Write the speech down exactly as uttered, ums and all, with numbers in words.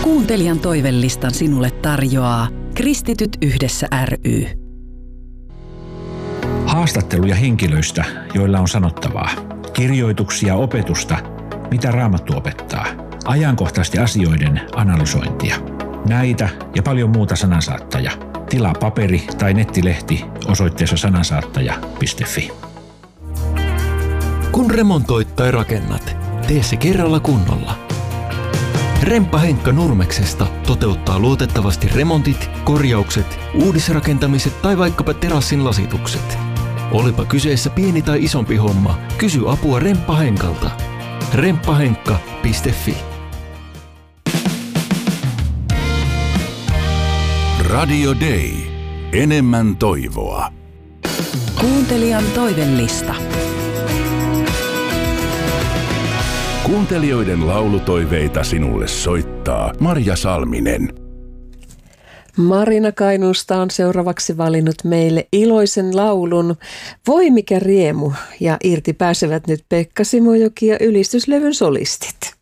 Kuuntelijan toivelistan sinulle tarjoaa Kristityt yhdessä ry. Haastatteluja henkilöistä, joilla on sanottavaa. Kirjoituksia, opetusta, mitä Raamattu opettaa. Ajankohtaisten asioiden analysointia. Näitä ja paljon muuta Sanansaattaja. Tilaa paperi- tai nettilehti osoitteessa sanansaattaja piste fi. Kun remontoit tai rakennat, tee se kerralla kunnolla. Remppa Henkka Nurmeksesta toteuttaa luotettavasti remontit, korjaukset, uudisrakentamiset tai vaikkapa terassin lasitukset. Olipa kyseessä pieni tai isompi homma, kysy apua Remppa Henkalta. remppahenkka piste fi. Radio Day. Enemmän toivoa. Kuuntelijan toivelista. Kuuntelijoiden laulutoiveita sinulle soittaa Marja Salminen. Marina Kainuusta on seuraavaksi valinnut meille iloisen laulun Voi mikä riemu, ja irti pääsevät nyt Pekka Simojoki ja ylistyslevyn solistit.